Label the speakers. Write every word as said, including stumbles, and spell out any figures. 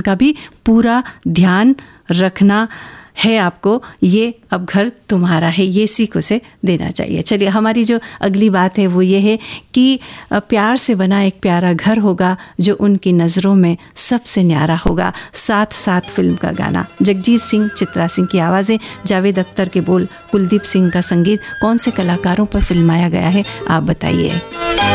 Speaker 1: का भी पूरा ध्यान रखना है आपको। ये अब घर तुम्हारा है, ये सीख उसे देना चाहिए। चलिए, हमारी जो अगली बात है वो ये है कि प्यार से बना एक प्यारा घर होगा जो उनकी नज़रों में सबसे न्यारा होगा। साथ साथ फिल्म का गाना, जगजीत सिंह, चित्रा सिंह की आवाज़ें, जावेद अख्तर के बोल, कुलदीप सिंह का संगीत, कौन से कलाकारों पर फिल्माया गया है आप बताइए।